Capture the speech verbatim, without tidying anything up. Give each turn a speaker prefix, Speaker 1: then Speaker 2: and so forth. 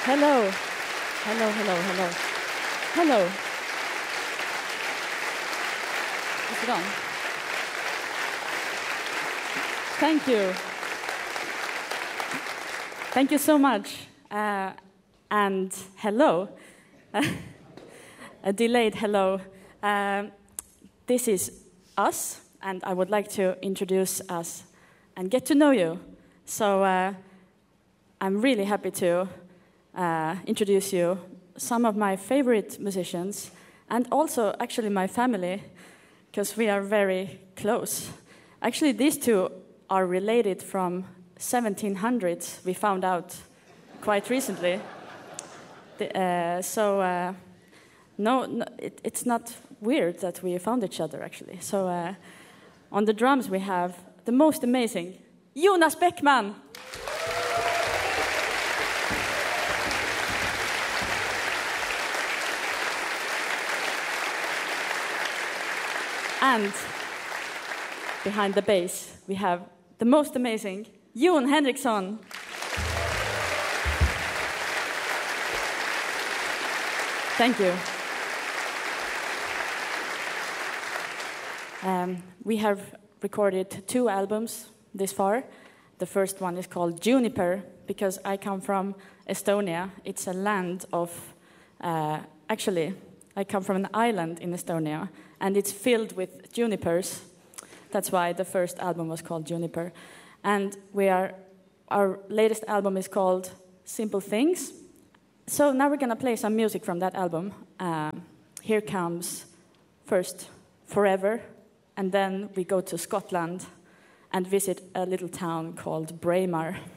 Speaker 1: Hello. Hello, hello, hello. Hello. Is it on? Thank you. Thank you so much. Uh, and hello. A delayed hello. Um, this is us, and I would like to introduce us and get to know you. So uh, I'm really happy to uh, introduce you some of my favorite musicians, and also actually my family, because we are very close. Actually, these two are related from seventeen hundreds, we found out quite recently. The, uh, so, uh, no, no it, it's not weird that we found each other, actually. So, uh, on the drums we have the most amazing Jonas Bäckman. And behind the bass, we have the most amazing Jon Henriksson. Thank you. Um, we have recorded two albums this far. The first one is called Juniper, because I come from Estonia. It's a land of, uh, actually, I come from an island in Estonia, and it's filled with junipers. That's why the first album was called Juniper. And we are, our latest album is called Simple Things. So now we're gonna play some music from that album. Um, here comes first Forever, and then we go to Scotland and visit a little town called Braemar.